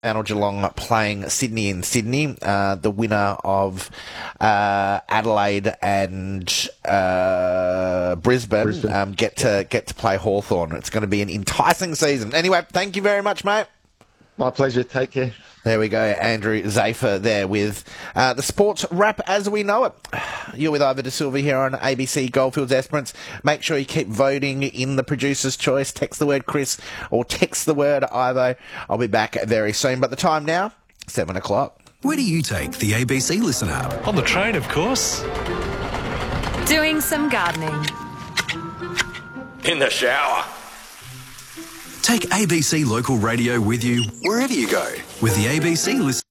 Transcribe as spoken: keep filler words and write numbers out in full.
Fremantle Geelong playing Sydney in Sydney. Uh, the winner of uh, Adelaide and uh, Brisbane, Brisbane. Um, get to get to play Hawthorn. It's going to be an enticing season. Anyway, thank you very much, mate. My pleasure. Take care. There we go, Andrew Zafer there with uh, the sports wrap as we know it. You're with Ivor De Silva here on A B C Goldfields Esperance. Make sure you keep voting in the producer's choice. Text the word Chris or text the word Ivo. I'll be back very soon. But the time now, seven o'clock. Where do you take the A B C Listen app? On the train, of course. Doing some gardening. In the shower. Take A B C Local Radio with you wherever you go with the A B C Listen.